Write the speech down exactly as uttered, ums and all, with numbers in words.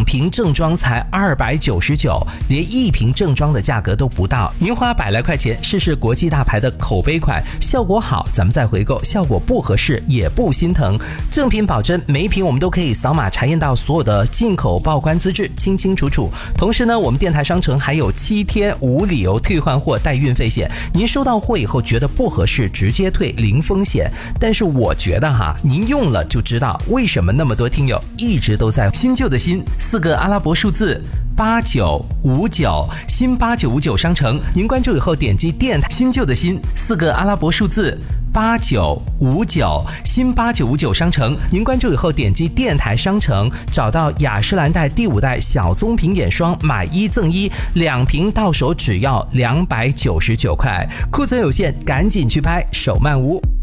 瓶正装才二百九十九，连一瓶正装的价格都不到。您花百来块钱试试国际大牌的口碑款，效果好咱们再回购，效果不合适也不心疼。正品保真，每一瓶我们都可以扫码查验到所有的进口报关资质，清清楚楚。同时呢，我们电台商城还有七天无理由退换货带运费险，您收到货以后觉得不合适直接退，零风险。但是我觉得哈，您用了就知道为什么那么多听友一直都在新旧的新四个阿拉伯数字八九五九，新八九五九商城，您关注以后点击电台新旧的新四个阿拉伯数字八九五九，新八九五九商城，您关注以后点击电台商城，找到雅诗兰黛第五代小棕瓶眼霜，买一赠一，两瓶到手只要两百九十九块，库存有限，赶紧去拍，手慢无。